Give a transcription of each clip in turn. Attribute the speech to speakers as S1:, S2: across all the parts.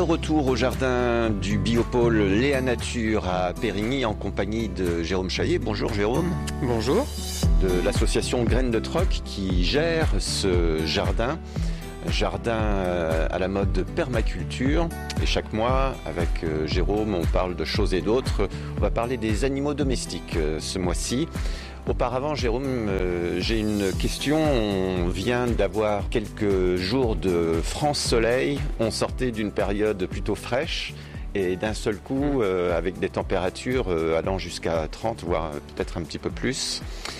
S1: retour au jardin du Biopôle Léa Nature à Périgny en compagnie de Jérôme Chaillet. Bonjour Jérôme.
S2: Bonjour.
S1: De l'association Graines de Troc qui gère ce jardin à la mode permaculture. Et chaque mois, avec Jérôme, on parle de choses et d'autres. On va parler des animaux domestiques ce mois-ci. Auparavant, Jérôme, j'ai une question. On vient d'avoir quelques jours de France Soleil. On sortait d'une période plutôt fraîche et d'un seul coup, avec des températures allant jusqu'à 30, voire peut-être un petit peu plus.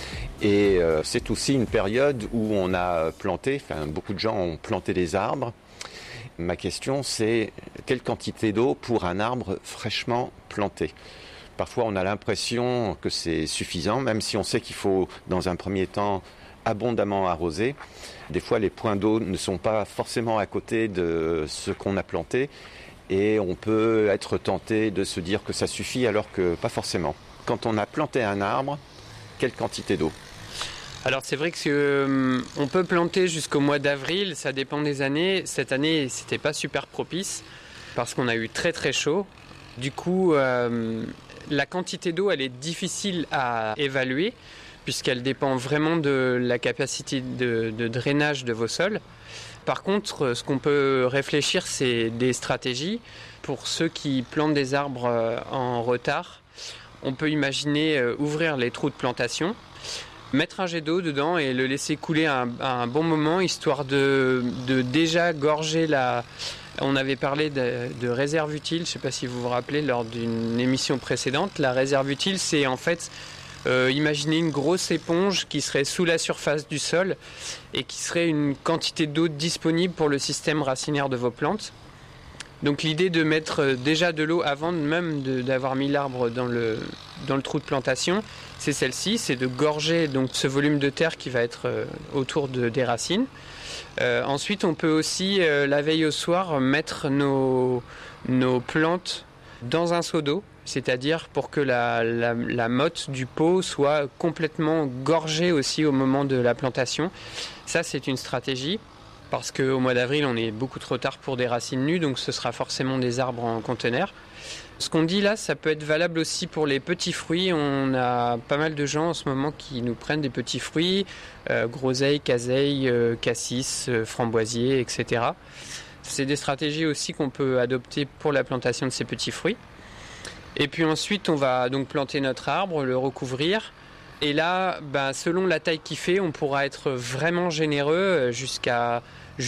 S1: Et c'est aussi une période où on a planté, beaucoup de gens ont planté des arbres. Ma question, c'est quelle quantité d'eau pour un arbre fraîchement planté ? Parfois, on a l'impression que c'est suffisant, même si on sait qu'il faut, dans un premier temps, abondamment arroser. Des fois, les points d'eau ne sont pas forcément à côté de ce qu'on a planté et on peut être tenté de se dire que ça suffit alors que pas forcément. Quand on a planté un arbre, quelle quantité d'eau ?
S2: Alors c'est vrai que on peut planter jusqu'au mois d'avril, ça dépend des années. Cette année, c'était pas super propice parce qu'on a eu très très chaud. Du coup, la quantité d'eau, elle est difficile à évaluer puisqu'elle dépend vraiment de la capacité de drainage de vos sols. Par contre, ce qu'on peut réfléchir, c'est des stratégies. Pour ceux qui plantent des arbres en retard, on peut imaginer ouvrir les trous de plantation, mettre un jet d'eau dedans et le laisser couler à un bon moment, histoire de déjà gorger la... On avait parlé de réserve utile, je ne sais pas si vous vous rappelez lors d'une émission précédente. La réserve utile, c'est en fait imaginer une grosse éponge qui serait sous la surface du sol et qui serait une quantité d'eau disponible pour le système racinaire de vos plantes. Donc l'idée de mettre déjà de l'eau avant même d'avoir mis l'arbre dans le trou de plantation, c'est celle-ci, c'est de gorger donc ce volume de terre qui va être autour des racines. Ensuite, on peut aussi, la veille au soir, mettre nos plantes dans un seau d'eau, c'est-à-dire pour que la motte du pot soit complètement gorgée aussi au moment de la plantation. Ça, c'est une stratégie. Parce qu'au mois d'avril, on est beaucoup trop tard pour des racines nues, donc ce sera forcément des arbres en conteneur. Ce qu'on dit là, ça peut être valable aussi pour les petits fruits. On a pas mal de gens en ce moment qui nous prennent des petits fruits, groseilles, caseilles, cassis, framboisiers, etc. C'est des stratégies aussi qu'on peut adopter pour la plantation de ces petits fruits. Et puis ensuite, on va donc planter notre arbre, le recouvrir. Et là, selon la taille qu'il fait, on pourra être vraiment généreux jusqu'à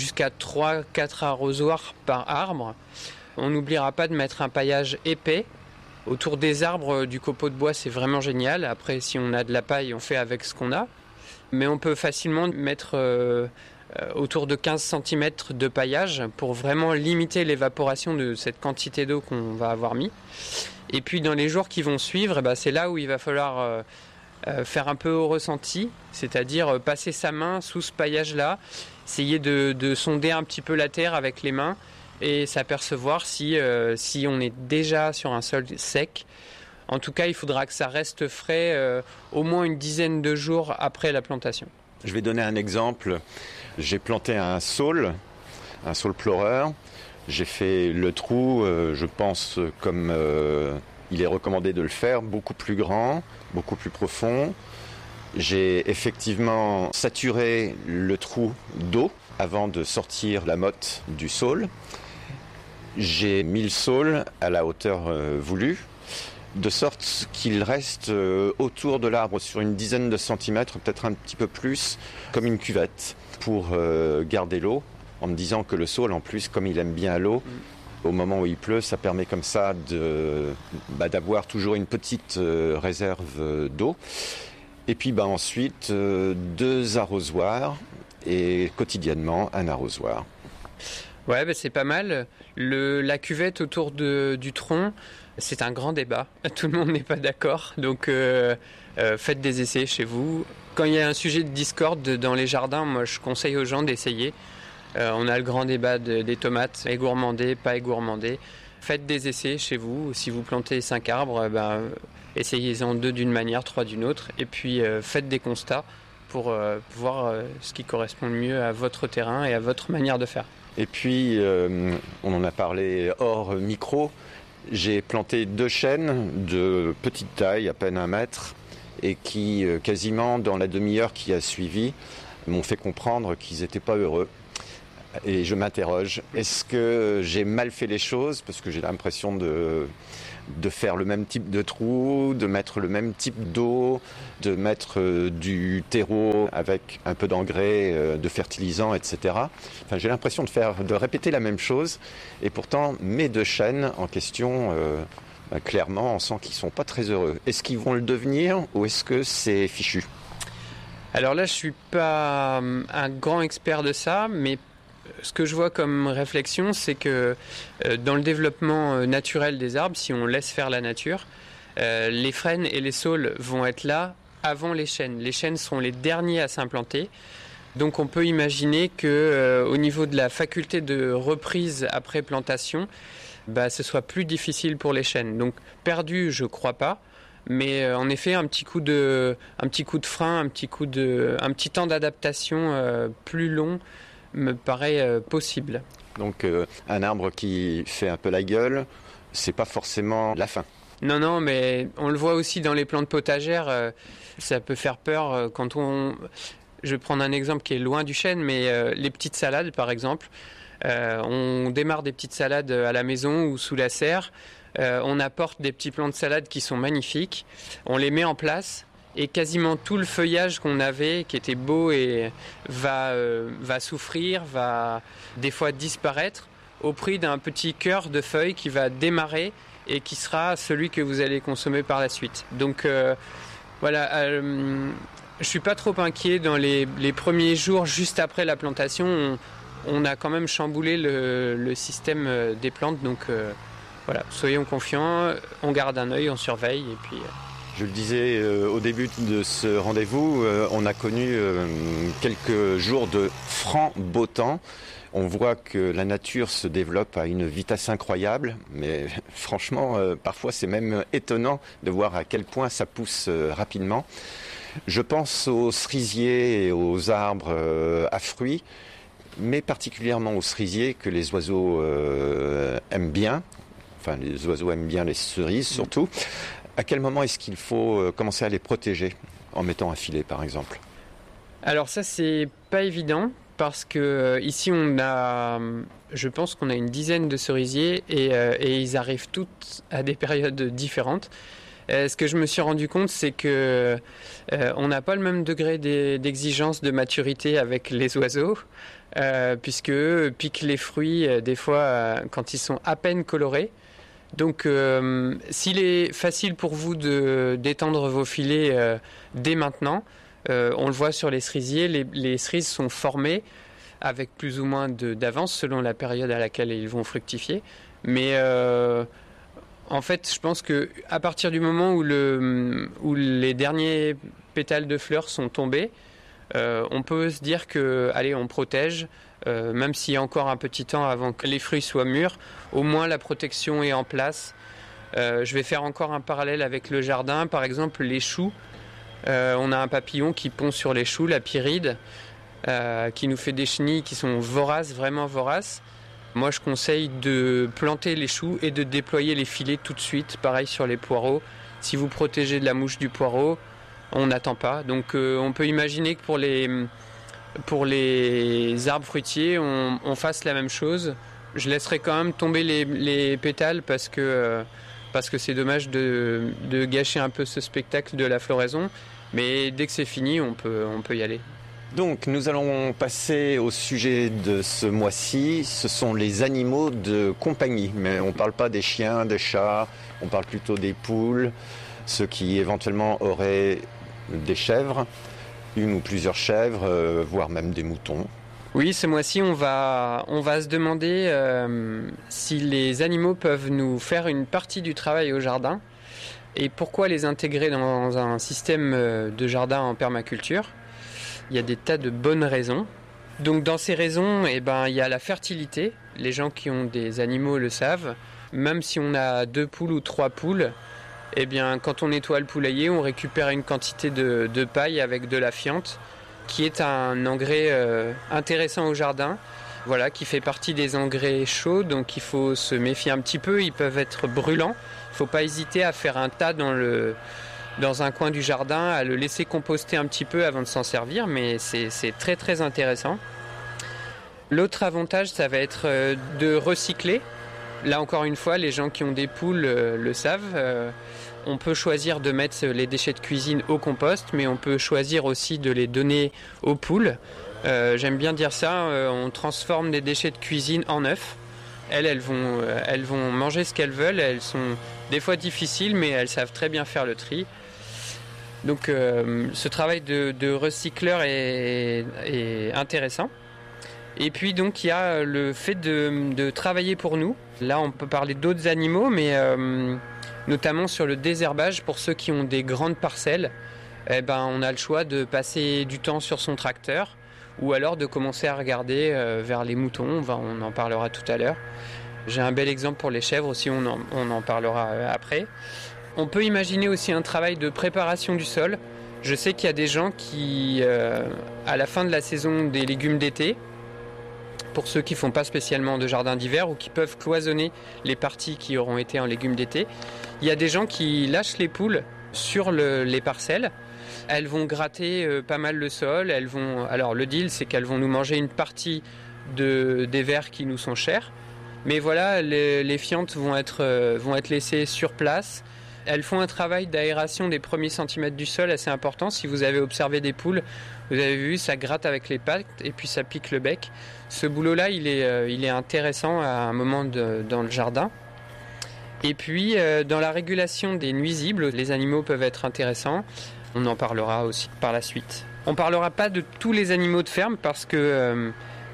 S2: 3-4 arrosoirs par arbre. On n'oubliera pas de mettre un paillage épais. Autour des arbres du copeau de bois, c'est vraiment génial. Après, si on a de la paille, on fait avec ce qu'on a. Mais on peut facilement mettre autour de 15 cm de paillage pour vraiment limiter l'évaporation de cette quantité d'eau qu'on va avoir mis. Et puis dans les jours qui vont suivre, c'est là où il va falloir... faire un peu au ressenti, c'est-à-dire passer sa main sous ce paillage-là, essayer de sonder un petit peu la terre avec les mains et s'apercevoir si on est déjà sur un sol sec. En tout cas, il faudra que ça reste frais au moins une dizaine de jours après la plantation.
S1: Je vais donner un exemple. J'ai planté un saule pleureur. J'ai fait le trou, je pense, comme... il est recommandé de le faire, beaucoup plus grand, beaucoup plus profond. J'ai effectivement saturé le trou d'eau avant de sortir la motte du saule. J'ai mis le saule à la hauteur voulue, de sorte qu'il reste autour de l'arbre sur une dizaine de centimètres, peut-être un petit peu plus, comme une cuvette, pour garder l'eau, en me disant que le saule, en plus, comme il aime bien l'eau, au moment où il pleut, ça permet comme ça d'avoir toujours une petite réserve d'eau. Et puis ensuite, 2 arrosoirs et quotidiennement un arrosoir.
S2: Ouais, c'est pas mal. La cuvette autour du tronc, c'est un grand débat. Tout le monde n'est pas d'accord. Donc faites des essais chez vous. Quand il y a un sujet de discorde dans les jardins, moi je conseille aux gens d'essayer. On a le grand débat des tomates, égourmandées, pas égourmandées. Faites des essais chez vous. Si vous plantez 5 arbres, essayez-en 2 d'une manière, 3 d'une autre. Et puis faites des constats pour voir ce qui correspond le mieux à votre terrain et à votre manière de faire.
S1: Et puis, on en a parlé hors micro, j'ai planté 2 chênes de petite taille, à peine 1 mètre, et qui, quasiment dans la demi-heure qui a suivi, m'ont fait comprendre qu'ils n'étaient pas heureux. Et je m'interroge, est-ce que j'ai mal fait les choses? Parce que j'ai l'impression de faire le même type de trou, de mettre le même type d'eau, de mettre du terreau avec un peu d'engrais, de fertilisant, etc. Enfin, j'ai l'impression de répéter la même chose. Et pourtant, mes 2 chênes en question, clairement, on sent qu'ils ne sont pas très heureux. Est-ce qu'ils vont le devenir ou est-ce que c'est fichu?
S2: Alors là, je ne suis pas un grand expert de ça, mais ce que je vois comme réflexion, c'est que dans le développement naturel des arbres, si on laisse faire la nature, les frênes et les saules vont être là avant les chênes. Les chênes seront les derniers à s'implanter. Donc on peut imaginer qu'au niveau de la faculté de reprise après plantation, ce soit plus difficile pour les chênes. Donc perdu, je ne crois pas. Mais en effet, un petit coup de frein, un petit temps d'adaptation plus long me paraît possible.
S1: Donc un arbre qui fait un peu la gueule, c'est pas forcément la fin.
S2: Non, mais on le voit aussi dans les plantes potagères, ça peut faire peur quand on... Je vais prendre un exemple qui est loin du chêne, mais les petites salades par exemple. On démarre des petites salades à la maison ou sous la serre. On apporte des petits plants de salade qui sont magnifiques. On les met en place. Et quasiment tout le feuillage qu'on avait, qui était beau, va souffrir, va des fois disparaître, au prix d'un petit cœur de feuilles qui va démarrer et qui sera celui que vous allez consommer par la suite. Donc voilà, je ne suis pas trop inquiet dans les premiers jours juste après la plantation. On a quand même chamboulé le système des plantes. Donc voilà, soyons confiants, on garde un œil, on surveille et puis...
S1: Je le disais au début de ce rendez-vous, on a connu quelques jours de franc beau temps. On voit que la nature se développe à une vitesse incroyable, mais franchement, parfois c'est même étonnant de voir à quel point ça pousse rapidement. Je pense aux cerisiers et aux arbres à fruits, mais particulièrement aux cerisiers que les oiseaux aiment bien. Enfin, les oiseaux aiment bien les cerises surtout. À quel moment est-ce qu'il faut commencer à les protéger en mettant un filet par exemple?
S2: Alors ça c'est pas évident parce que ici je pense qu'on a une dizaine de cerisiers et ils arrivent toutes à des périodes différentes. Ce que je me suis rendu compte, c'est que on n'a pas le même degré d'exigence de maturité avec les oiseaux, puisque eux piquent les fruits des fois quand ils sont à peine colorés. Donc s'il est facile pour vous d'étendre vos filets dès maintenant, on le voit sur les cerisiers, les cerises sont formées avec plus ou moins d'avance selon la période à laquelle ils vont fructifier. Mais en fait, je pense qu'à partir du moment où les derniers pétales de fleurs sont tombés, on peut se dire que, allez, on protège. Même s'il y a encore un petit temps avant que les fruits soient mûrs, au moins la protection est en place. Je vais faire encore un parallèle avec le jardin. Par exemple, les choux. On a un papillon qui pond sur les choux, la pyrrhide, qui nous fait des chenilles qui sont voraces, vraiment voraces. Moi, je conseille de planter les choux et de déployer les filets tout de suite. Pareil sur les poireaux. Si vous protégez de la mouche du poireau, on n'attend pas. Donc, on peut imaginer que pour les arbres fruitiers, on fasse la même chose. Je laisserai quand même tomber les pétales parce que c'est dommage de gâcher un peu ce spectacle de la floraison. Mais dès que c'est fini, on peut y aller.
S1: Donc nous allons passer au sujet de ce mois-ci. Ce sont les animaux de compagnie. Mais on ne parle pas des chiens, des chats, on parle plutôt des poules, ceux qui éventuellement auraient des chèvres. Une ou plusieurs chèvres, voire même des moutons.
S2: Oui, ce mois-ci, on va se demander si les animaux peuvent nous faire une partie du travail au jardin et pourquoi les intégrer dans un système de jardin en permaculture. Il y a des tas de bonnes raisons. Donc dans ces raisons, il y a la fertilité. Les gens qui ont des animaux le savent. Même si on a 2 poules ou 3 poules, quand on nettoie le poulailler, on récupère une quantité de paille avec de la fiente, qui est un engrais intéressant au jardin. voilà, qui fait partie des engrais chauds, donc il faut se méfier un petit peu, ils peuvent être brûlants. Il ne faut pas hésiter à faire un tas dans un coin du jardin, à le laisser composter un petit peu avant de s'en servir, mais c'est très très intéressant. L'autre avantage, ça va être de recycler. Là encore une fois, les gens qui ont des poules le savent. On peut choisir de mettre les déchets de cuisine au compost, mais on peut choisir aussi de les donner aux poules. J'aime bien dire ça, on transforme des déchets de cuisine en œufs. Elles vont manger ce qu'elles veulent. Elles sont des fois difficiles, mais elles savent très bien faire le tri. Donc ce travail de recycleur est intéressant. Et puis donc il y a le fait de travailler pour nous. Là on peut parler d'autres animaux, mais notamment sur le désherbage pour ceux qui ont des grandes parcelles. On a le choix de passer du temps sur son tracteur ou alors de commencer à regarder vers les moutons. On en parlera tout à l'heure. J'ai un bel exemple pour les chèvres aussi, on en parlera après. On peut imaginer aussi un travail de préparation du sol. Je sais qu'il y a des gens qui, à la fin de la saison des légumes d'été, pour ceux qui ne font pas spécialement de jardin d'hiver ou qui peuvent cloisonner les parties qui auront été en légumes d'été, il y a des gens qui lâchent les poules sur les parcelles. Elles vont gratter pas mal le sol. Alors le deal, c'est qu'elles vont nous manger une partie des vers qui nous sont chers. Mais voilà, les fientes vont être laissées sur place. Elles font un travail d'aération des premiers centimètres du sol assez important. Si vous avez observé des poules, vous avez vu, ça gratte avec les pattes et puis ça pique le bec. Ce boulot-là, il est intéressant à un moment dans le jardin. Et puis, dans la régulation des nuisibles, les animaux peuvent être intéressants. On en parlera aussi par la suite. On ne parlera pas de tous les animaux de ferme parce que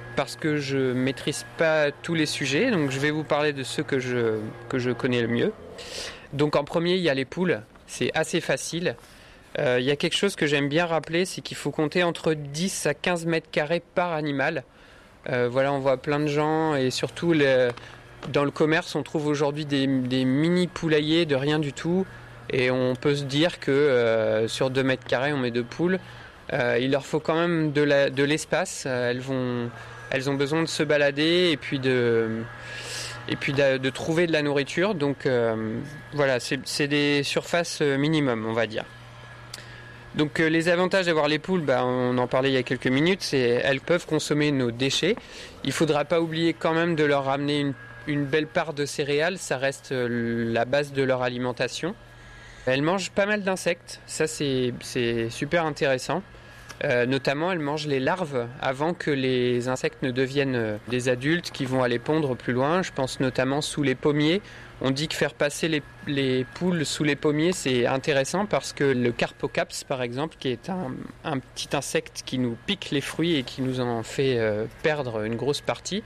S2: je ne maîtrise pas tous les sujets. Donc, je vais vous parler de ceux que je connais le mieux. Donc, en premier, il y a les poules. C'est assez facile. Il y a quelque chose que j'aime bien rappeler, c'est qu'il faut compter entre 10 à 15 mètres carrés par animal. Voilà, on voit plein de gens et surtout dans le commerce, on trouve aujourd'hui des mini poulaillers de rien du tout. Et on peut se dire que sur 2 mètres carrés, on met 2 poules. Il leur faut quand même de l'espace. Elles ont besoin de se balader et puis de trouver de la nourriture. Donc voilà, c'est des surfaces minimum, on va dire. Donc les avantages d'avoir les poules, on en parlait il y a quelques minutes, c'est elles peuvent consommer nos déchets. Il ne faudra pas oublier quand même de leur ramener une belle part de céréales, ça reste la base de leur alimentation. Elles mangent pas mal d'insectes, ça c'est super intéressant. Notamment, elles mangent les larves avant que les insectes ne deviennent des adultes qui vont aller pondre plus loin. Je pense notamment sous les pommiers. On dit que faire passer les poules sous les pommiers, c'est intéressant parce que le Carpocaps, par exemple, qui est un petit insecte qui nous pique les fruits et qui nous en fait perdre une grosse partie,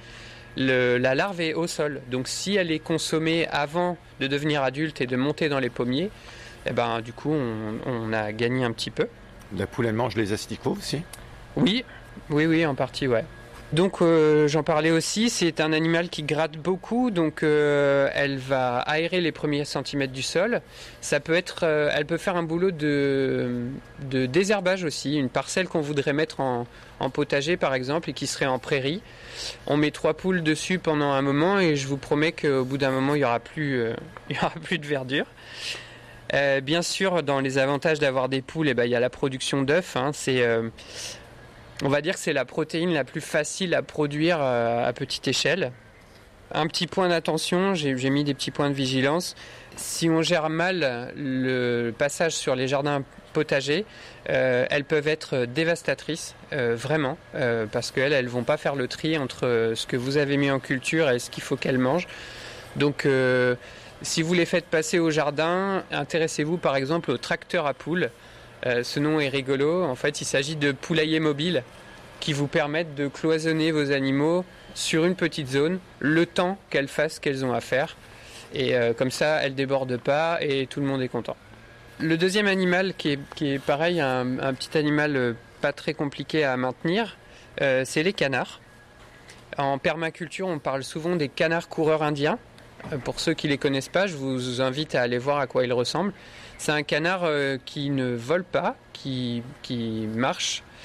S2: la larve est au sol. Donc si elle est consommée avant de devenir adulte et de monter dans les pommiers, du coup, on a gagné un petit peu.
S1: La poule, elle mange les asticots aussi ?
S2: Oui, en partie, ouais. Donc j'en parlais aussi, c'est un animal qui gratte beaucoup, donc elle va aérer les premiers centimètres du sol. Ça peut être, elle peut faire un boulot de désherbage aussi, une parcelle qu'on voudrait mettre en potager par exemple et qui serait en prairie. On met 3 poules dessus pendant un moment et je vous promets qu'au bout d'un moment il y aura plus de verdure. Bien sûr, dans les avantages d'avoir des poules, il y a la production d'œufs. On va dire que c'est la protéine la plus facile à produire à petite échelle. Un petit point d'attention, j'ai mis des petits points de vigilance. Si on gère mal le passage sur les jardins potagers, elles peuvent être dévastatrices, vraiment, parce qu'elles ne vont pas faire le tri entre ce que vous avez mis en culture et ce qu'il faut qu'elles mangent. Donc, si vous les faites passer au jardin, intéressez-vous par exemple au tracteur à poules. Ce nom est rigolo. En fait, il s'agit de poulaillers mobiles qui vous permettent de cloisonner vos animaux sur une petite zone, le temps qu'elles fassent ce qu'elles ont à faire. Et comme ça, elles ne débordent pas et tout le monde est content. Le deuxième animal qui est pareil, un petit animal pas très compliqué à maintenir, c'est les canards. En permaculture, on parle souvent des canards coureurs indiens. Pour ceux qui ne les connaissent pas, je vous invite à aller voir à quoi ils ressemblent. C'est un canard qui ne vole pas, qui marche,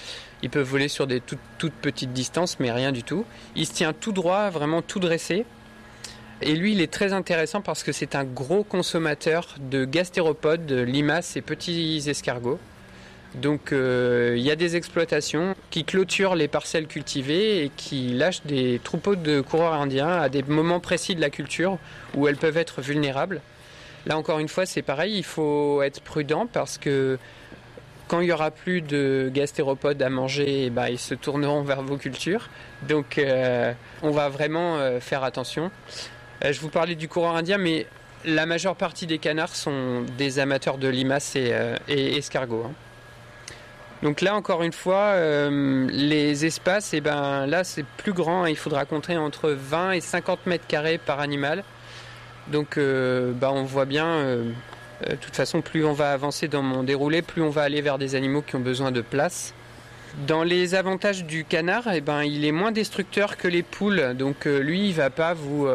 S2: Ils peuvent voler sur des toutes petites distances, mais rien du tout. Il se tient tout droit, vraiment tout dressé. Et lui, il est très intéressant parce que c'est un gros consommateur de gastéropodes, de limaces et petits escargots. Donc il y a des exploitations qui clôturent les parcelles cultivées et qui lâchent des troupeaux de coureurs indiens à des moments précis de la culture où elles peuvent être vulnérables. Là encore une fois, c'est pareil, il faut être prudent parce que quand il n'y aura plus de gastéropodes à manger, ils se tourneront vers vos cultures. Donc on va vraiment faire attention. Je vous parlais du coureur indien, mais la majeure partie des canards sont des amateurs de limaces et escargots. Donc là, encore une fois, les espaces, là, c'est plus grand. Il faudra compter entre 20 et 50 mètres carrés par animal. Donc, on voit bien, de toute façon, plus on va avancer dans mon déroulé, plus on va aller vers des animaux qui ont besoin de place. Dans les avantages du canard, il est moins destructeur que les poules. Donc, lui, il va pas vous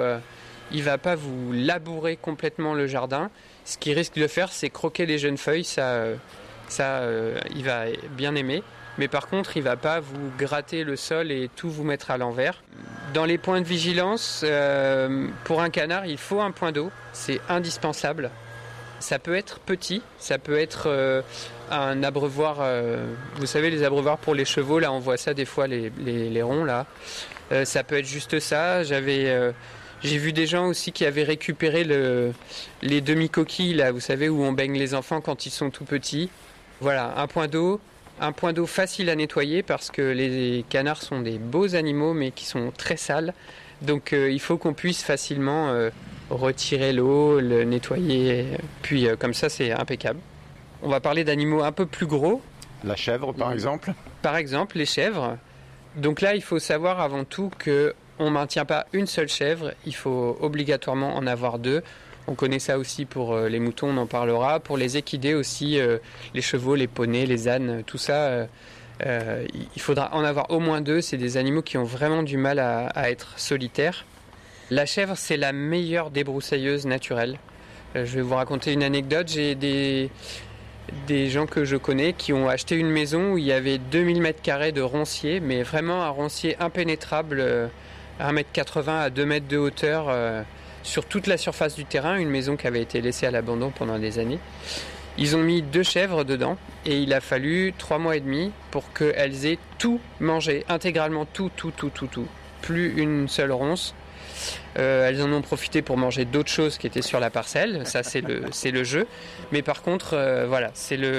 S2: labourer complètement le jardin. Ce qu'il risque de faire, c'est croquer les jeunes feuilles. Ça, il va bien aimer. Mais par contre, il ne va pas vous gratter le sol et tout vous mettre à l'envers. Dans les points de vigilance, pour un canard, il faut un point d'eau. C'est indispensable. Ça peut être petit, ça peut être un abreuvoir. Vous savez, les abreuvoirs pour les chevaux, là, on voit ça des fois, les ronds, là. Ça peut être juste ça. J'ai vu des gens aussi qui avaient récupéré les demi-coquilles, là, vous savez, où on baigne les enfants quand ils sont tout petits. Voilà, un point d'eau facile à nettoyer parce que les canards sont des beaux animaux mais qui sont très sales. Donc il faut qu'on puisse facilement retirer l'eau, le nettoyer, puis comme ça c'est impeccable. On va parler d'animaux un peu plus gros.
S1: La chèvre par exemple ?
S2: Par exemple, les chèvres. Donc là, il faut savoir avant tout qu'on ne maintient pas une seule chèvre, il faut obligatoirement en avoir deux. On connaît ça aussi pour les moutons, on en parlera. Pour les équidés aussi, les chevaux, les poneys, les ânes, tout ça, il faudra en avoir au moins deux. C'est des animaux qui ont vraiment du mal à être solitaires. La chèvre, c'est la meilleure débroussailleuse naturelle. Je vais vous raconter une anecdote. J'ai des gens que je connais qui ont acheté une maison où il y avait 2000 m² de roncier, mais vraiment un roncier impénétrable, 1,80 m à 2 mètres de hauteur, sur toute la surface du terrain, une maison qui avait été laissée à l'abandon pendant des années. Ils ont mis 2 chèvres dedans et il a fallu 3 mois et demi pour qu'elles aient tout mangé, intégralement tout. Plus une seule ronce. Elles en ont profité pour manger d'autres choses qui étaient sur la parcelle, ça c'est le jeu. Mais par contre, voilà,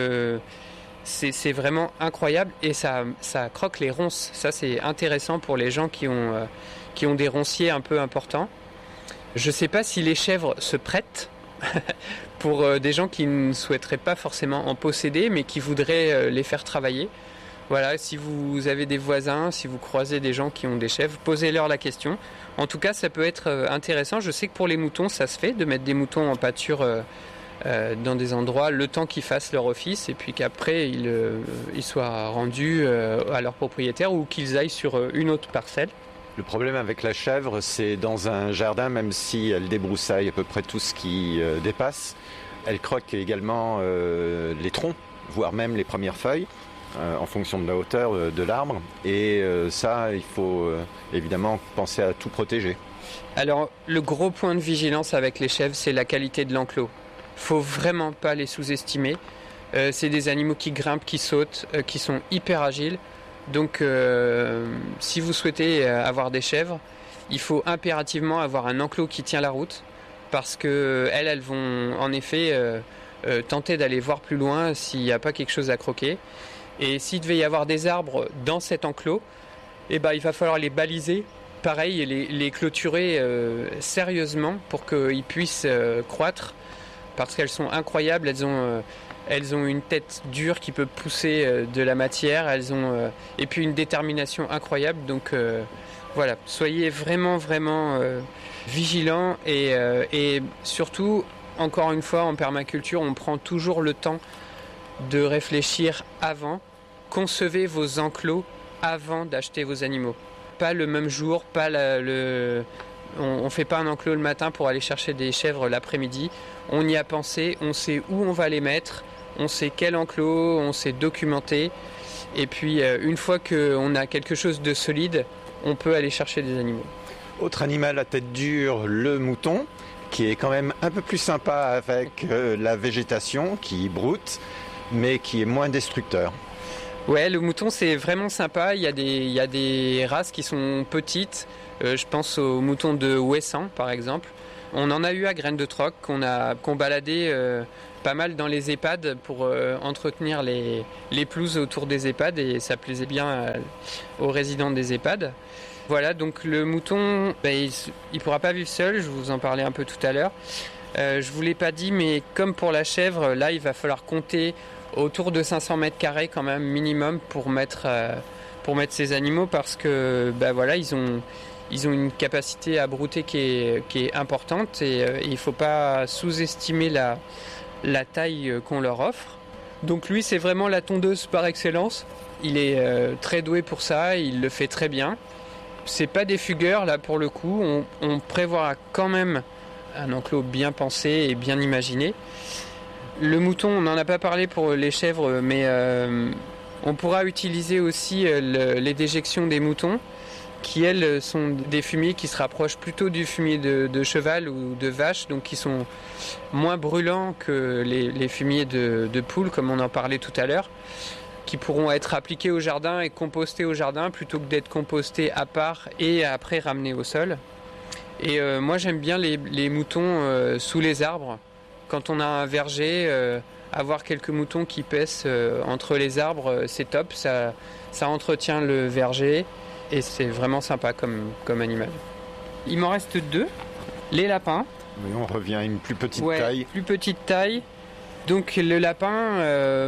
S2: c'est vraiment incroyable et ça croque les ronces. Ça c'est intéressant pour les gens qui ont des ronciers un peu importants. Je ne sais pas si les chèvres se prêtent pour des gens qui ne souhaiteraient pas forcément en posséder, mais qui voudraient les faire travailler. Voilà, si vous avez des voisins, si vous croisez des gens qui ont des chèvres, posez-leur la question. En tout cas, ça peut être intéressant. Je sais que pour les moutons, ça se fait de mettre des moutons en pâture dans des endroits le temps qu'ils fassent leur office et puis qu'après ils soient rendus à leur propriétaire ou qu'ils aillent sur une autre parcelle.
S1: Le problème avec la chèvre, c'est dans un jardin, même si elle débroussaille à peu près tout ce qui dépasse, elle croque également les troncs, voire même les premières feuilles, en fonction de la hauteur de l'arbre. Et ça, il faut évidemment penser à tout protéger.
S2: Alors, le gros point de vigilance avec les chèvres, c'est la qualité de l'enclos. Il ne faut vraiment pas les sous-estimer. C'est des animaux qui grimpent, qui sautent, qui sont hyper agiles. Donc, si vous souhaitez avoir des chèvres, il faut impérativement avoir un enclos qui tient la route parce qu'elles vont en effet tenter d'aller voir plus loin s'il n'y a pas quelque chose à croquer. Et s'il devait y avoir des arbres dans cet enclos, il va falloir les baliser, pareil, et les clôturer sérieusement pour qu'ils puissent croître parce qu'elles sont incroyables, elles ont une tête dure qui peut pousser de la matière, et puis une détermination incroyable. Donc voilà, soyez vraiment vigilants et surtout, encore une fois, en permaculture, on prend toujours le temps de réfléchir avant. Concevez vos enclos avant d'acheter vos animaux. Pas le même jour, on ne fait pas un enclos le matin pour aller chercher des chèvres l'après-midi. On y a pensé, on sait où on va les mettre. On sait quel enclos, on sait documenter. Et puis une fois qu'on a quelque chose de solide, on peut aller chercher des animaux.
S1: Autre animal à tête dure, le mouton, qui est quand même un peu plus sympa avec la végétation, qui broute, mais qui est moins destructeur.
S2: Ouais, le mouton c'est vraiment sympa, il y a des races qui sont petites, je pense au mouton de Ouessant par exemple. On en a eu à Graines de Troc qu'on baladait pas mal dans les EHPAD pour entretenir les pelouses autour des EHPAD et ça plaisait bien aux résidents des EHPAD. Voilà, donc le mouton, il pourra pas vivre seul, je vous en parlais un peu tout à l'heure. Je vous l'ai pas dit, mais comme pour la chèvre, là il va falloir compter autour de 500 mètres carrés quand même minimum pour mettre ces animaux parce que voilà, ils ont une capacité à brouter qui est importante et il ne faut pas sous-estimer la taille qu'on leur offre. Donc lui, c'est vraiment la tondeuse par excellence. Il est très doué pour ça, il le fait très bien. C'est pas des fugueurs là pour le coup. On prévoira quand même un enclos bien pensé et bien imaginé. Le mouton, on n'en a pas parlé pour les chèvres, mais on pourra utiliser aussi les déjections des moutons, qui elles sont des fumiers qui se rapprochent plutôt du fumier de cheval ou de vache, donc qui sont moins brûlants que les fumiers de poule, comme on en parlait tout à l'heure, qui pourront être appliqués au jardin et compostés au jardin plutôt que d'être compostés à part et après ramenés au sol. Et moi j'aime bien les moutons sous les arbres. Quand on a un verger, avoir quelques moutons qui paissent entre les arbres, c'est top, ça entretient le verger. Et c'est vraiment sympa comme animal. Il m'en reste 2. Les lapins.
S1: Mais on revient à une plus petite taille.
S2: Plus petite taille. Donc le lapin,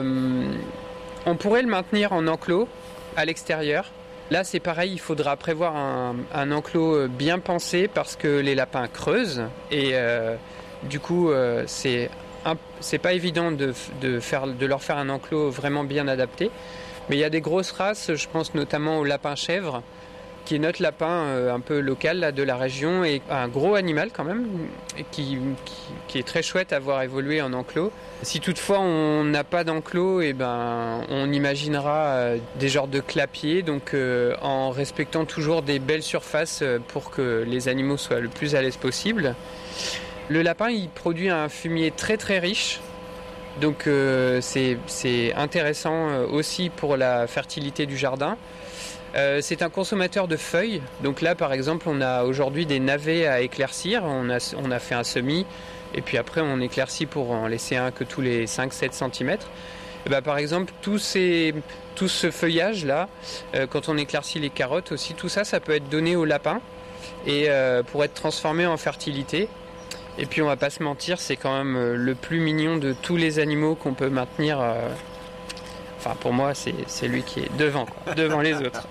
S2: on pourrait le maintenir en enclos à l'extérieur. Là c'est pareil, il faudra prévoir un enclos bien pensé parce que les lapins creusent. Et du coup c'est pas évident de leur faire un enclos vraiment bien adapté. Mais il y a des grosses races, je pense notamment au lapin chèvre, qui est notre lapin un peu local là, de la région, et un gros animal quand même, qui est très chouette à voir évoluer en enclos. Si toutefois on n'a pas d'enclos, on imaginera des genres de clapiers, donc en respectant toujours des belles surfaces pour que les animaux soient le plus à l'aise possible. Le lapin, il produit un fumier très très riche. Donc c'est intéressant aussi pour la fertilité du jardin. C'est un consommateur de feuilles. Donc là par exemple on a aujourd'hui des navets à éclaircir. On a fait un semis et puis après on éclaircit pour en laisser un que tous les 5-7 cm. Par exemple tout ce feuillage là, quand on éclaircit les carottes aussi, tout ça peut être donné aux lapins et pour être transformé en fertilité. Et puis on va pas se mentir, c'est quand même le plus mignon de tous les animaux qu'on peut maintenir. Enfin pour moi c'est lui qui est devant les autres.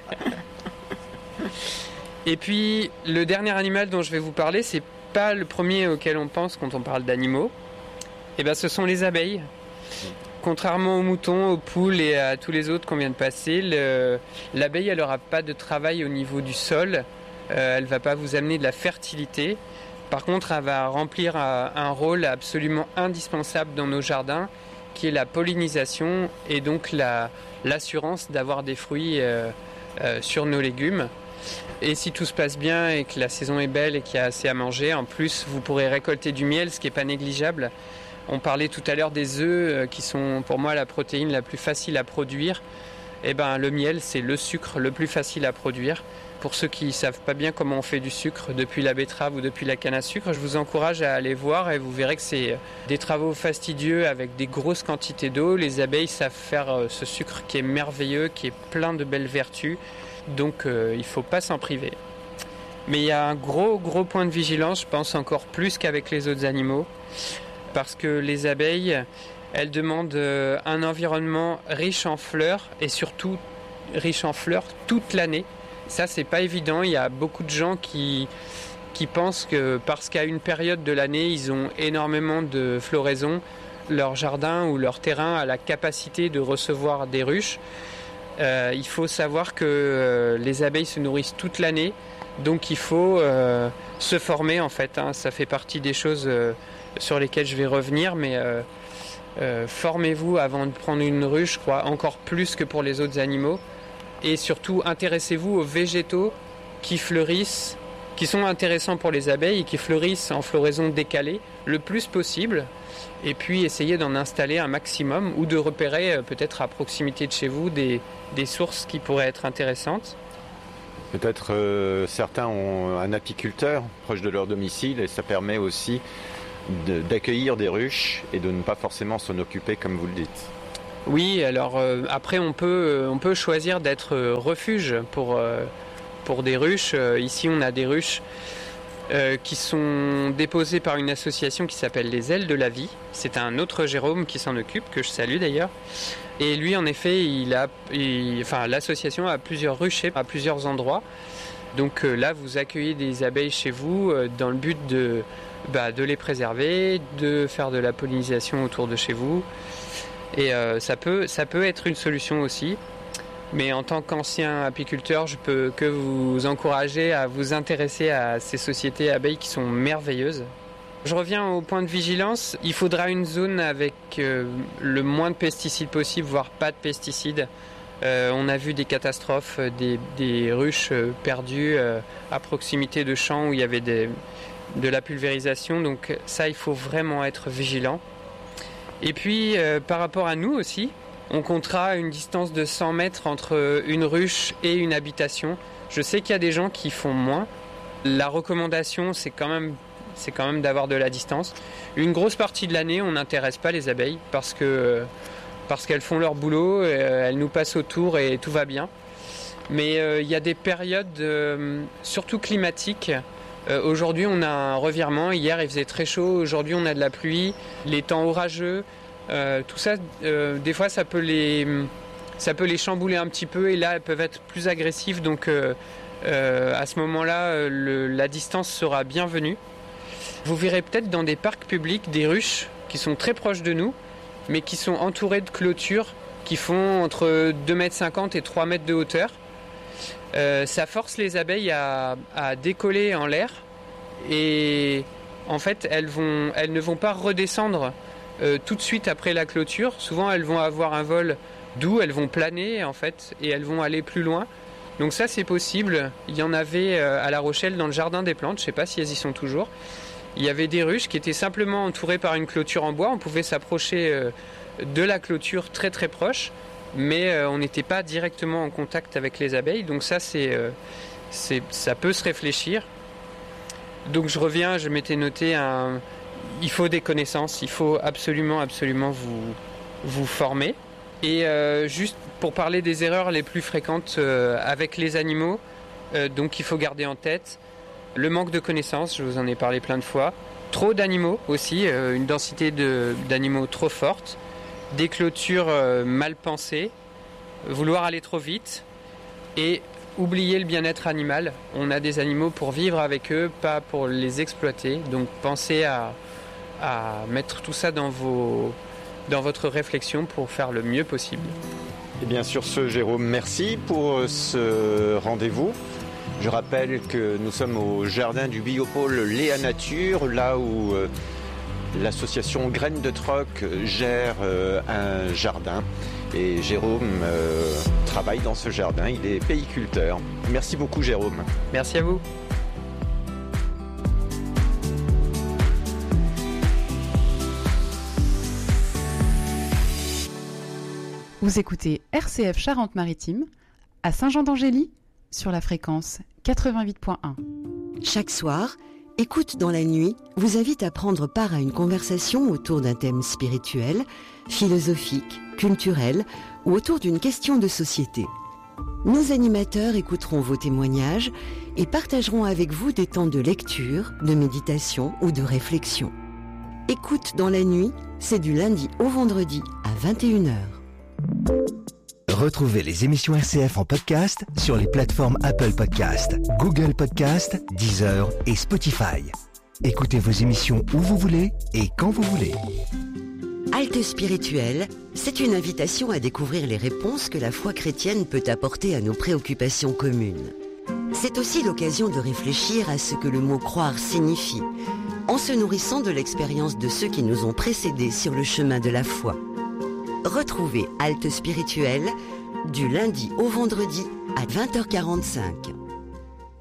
S2: Et puis le dernier animal dont je vais vous parler, c'est pas le premier auquel on pense quand on parle d'animaux. Ce sont les abeilles. Contrairement aux moutons, aux poules et à tous les autres qu'on vient de passer, l'abeille elle n'aura pas de travail au niveau du sol. Elle va pas vous amener de la fertilité. Par contre, elle va remplir un rôle absolument indispensable dans nos jardins, qui est la pollinisation et donc l'assurance d'avoir des fruits sur nos légumes. Et si tout se passe bien et que la saison est belle et qu'il y a assez à manger, en plus, vous pourrez récolter du miel, ce qui n'est pas négligeable. On parlait tout à l'heure des œufs, qui sont pour moi la protéine la plus facile à produire. Le miel, c'est le sucre le plus facile à produire. Pour ceux qui ne savent pas bien comment on fait du sucre depuis la betterave ou depuis la canne à sucre, je vous encourage à aller voir et vous verrez que c'est des travaux fastidieux avec des grosses quantités d'eau. Les abeilles savent faire ce sucre qui est merveilleux, qui est plein de belles vertus. Donc il ne faut pas s'en priver. Mais il y a un gros point de vigilance, je pense encore plus qu'avec les autres animaux, parce que les abeilles, elles demandent un environnement riche en fleurs et surtout riche en fleurs toute l'année. Ça, c'est pas évident. Il y a beaucoup de gens qui pensent que parce qu'à une période de l'année, ils ont énormément de floraison, leur jardin ou leur terrain a la capacité de recevoir des ruches. Il faut savoir que les abeilles se nourrissent toute l'année, donc il faut se former en fait. Ça fait partie des choses sur lesquelles je vais revenir, mais Formez-vous avant de prendre une ruche, je crois, encore plus que pour les autres animaux. Et surtout, intéressez-vous aux végétaux qui fleurissent, qui sont intéressants pour les abeilles et qui fleurissent en floraison décalée le plus possible. Et puis, essayez d'en installer un maximum ou de repérer peut-être à proximité de chez vous des sources qui pourraient être intéressantes.
S1: Peut-être certains ont un apiculteur proche de leur domicile et ça permet aussi d'accueillir des ruches et de ne pas forcément s'en occuper comme vous le dites.
S2: Oui, alors après on peut choisir d'être refuge pour des ruches. Ici on a des ruches qui sont déposées par une association qui s'appelle les Ailes de la Vie. C'est un autre Jérôme qui s'en occupe, que je salue d'ailleurs. Et lui, en effet, l'association a plusieurs ruchers à plusieurs endroits. Donc là, vous accueillez des abeilles chez vous dans le but de les préserver, de faire de la pollinisation autour de chez vous. Et ça peut être une solution aussi. Mais en tant qu'ancien apiculteur, je peux que vous encourager à vous intéresser à ces sociétés abeilles qui sont merveilleuses. Je reviens au point de vigilance. Il faudra une zone avec le moins de pesticides possible, voire pas de pesticides. On a vu des catastrophes, des ruches perdues à proximité de champs où il y avait de la pulvérisation. Donc ça, il faut vraiment être vigilant. Et puis, par rapport à nous aussi, on comptera une distance de 100 mètres entre une ruche et une habitation. Je sais qu'il y a des gens qui font moins. La recommandation, c'est quand même d'avoir de la distance. Une grosse partie de l'année, on n'intéresse pas les abeilles parce qu'elles font leur boulot, elles nous passent autour et tout va bien. Mais il y a des périodes, surtout climatiques. Aujourd'hui, on a un revirement. Hier, il faisait très chaud. Aujourd'hui, on a de la pluie. Les temps orageux. Tout ça, des fois, ça peut les chambouler un petit peu. Et là, elles peuvent être plus agressives. Donc, à ce moment-là, la distance sera bienvenue. Vous verrez peut-être dans des parcs publics des ruches qui sont très proches de nous, mais qui sont entourées de clôtures qui font entre 2,50 m et 3 mètres de hauteur. Ça force les abeilles à décoller en l'air et en fait elles ne vont pas redescendre tout de suite après la clôture. Souvent elles vont avoir un vol doux, elles vont planer en fait et elles vont aller plus loin. Donc ça c'est possible. Il y en avait à La Rochelle dans le jardin des plantes, je ne sais pas si elles y sont toujours. Il y avait des ruches qui étaient simplement entourées par une clôture en bois. On pouvait s'approcher de la clôture très très proche, mais on n'était pas directement en contact avec les abeilles. Donc ça, ça peut se réfléchir. Donc je reviens, je m'étais noté il faut des connaissances, il faut absolument vous former. Et juste pour parler des erreurs les plus fréquentes avec les animaux, donc il faut garder en tête le manque de connaissances, je vous en ai parlé plein de fois. Trop d'animaux aussi, une densité d'animaux trop forte. Des clôtures mal pensées. Vouloir aller trop vite. Et oublier le bien-être animal. On a des animaux pour vivre avec eux, pas pour les exploiter. Donc pensez à mettre tout ça dans votre réflexion pour faire le mieux possible.
S1: Et bien sur ce, Jérôme, merci pour ce rendez-vous. Je rappelle que nous sommes au jardin du biopôle Léa Nature, là où l'association Graines de Troc gère un jardin. Et Jérôme travaille dans ce jardin, il est péiculteur. Merci beaucoup Jérôme.
S2: Merci à vous.
S3: Vous écoutez RCF Charente-Maritime à Saint-Jean-d'Angély sur la fréquence 88.1.
S4: Chaque soir, Écoute dans la nuit vous invite à prendre part à une conversation autour d'un thème spirituel, philosophique, culturel ou autour d'une question de société. Nos animateurs écouteront vos témoignages et partageront avec vous des temps de lecture, de méditation ou de réflexion. Écoute dans la nuit, c'est du lundi au vendredi à 21h.
S5: Retrouvez les émissions RCF en podcast sur les plateformes Apple Podcast, Google Podcast, Deezer et Spotify. Écoutez vos émissions où vous voulez et quand vous voulez.
S4: Halte spirituelle, c'est une invitation à découvrir les réponses que la foi chrétienne peut apporter à nos préoccupations communes. C'est aussi l'occasion de réfléchir à ce que le mot croire signifie, en se nourrissant de l'expérience de ceux qui nous ont précédés sur le chemin de la foi. Retrouvez Halte Spirituelle du lundi au vendredi à 20h45.